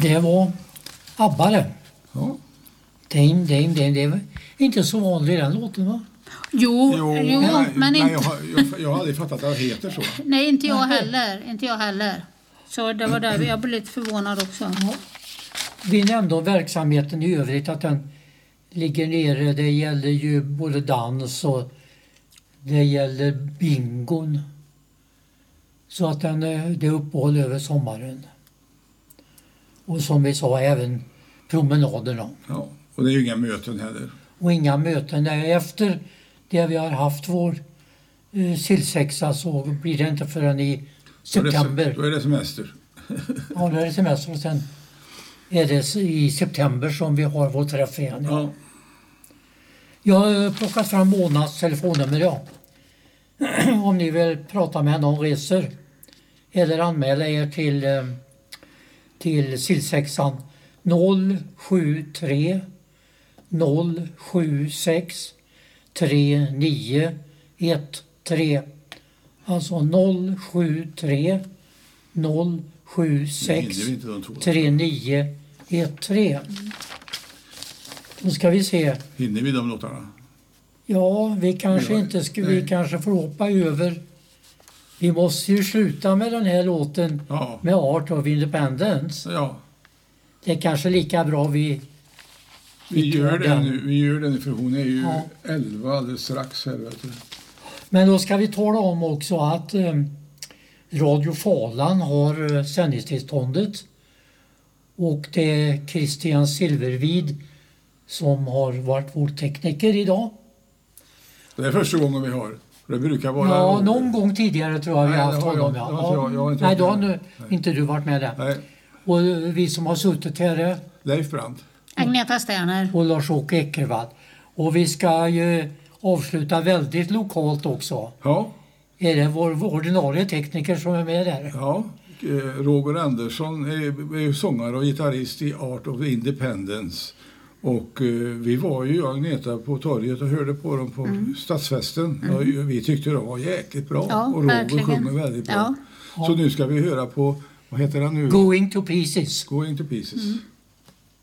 Det var Abbare. Ja. Dame. Det var inte så vanlig den låten, va? Jo, men inte... Jag har aldrig fattat att det heter så. Nej, inte jag heller. Så det var där jag blev lite förvånad också. Ja. Vi nämnde om verksamheten i övrigt, att den ligger nere. Det gäller ju både dans och det gäller bingon. Så att det är uppehåll över sommaren. Och som vi sa, även promenaderna. Ja, och det är ju inga möten heller. Och inga möten. Efter det vi har haft vår sillsexa så blir det inte förrän i september. Då är det semester. Ja, då är det semester och sen är det i september som vi har vår träff igen. Ja. Jag har plockat fram Monas telefonnummer, ja. Om ni vill prata med någon reser eller anmäla er till sillsexan 073 076 3913. Alltså 073 076 3913. Då ska vi se. Hinner vi de låtarna? Ja, vi kanske får hoppa över. Vi måste ju sluta med den här låten med Art of Independence. Ja. Det är kanske lika bra vi gör det nu. Vi gör det nu, för hon är ju 11 alldeles strax här, vet du. Men då ska vi tala om också att Radio Falan har sändningstillståndet. Och det är Christian Silvervid som har varit vår tekniker idag. Det är första gången vi har. Det brukar vara... Ja, någon gång tidigare tror jag vi har haft honom. Nej, då har inte du varit med där. Nej. Och vi som har suttit här är... Leif Brandt. Agneta Sterner. Och Lars-Åke Eckervall. Och vi ska ju avsluta väldigt lokalt också. Ja. Är det vår ordinarie tekniker som är med där? Ja, Roger Andersson är ju sångare och gitarrist i Art of Independence. Och vi var ju, jag och Agneta, på torget och hörde på dem på stadsfesten. Och vi tyckte de var jäkligt bra. Ja, och Roger sjunger väldigt bra. Ja. Så nu ska vi höra på, vad heter han nu? Going to Pieces. Going to Pieces.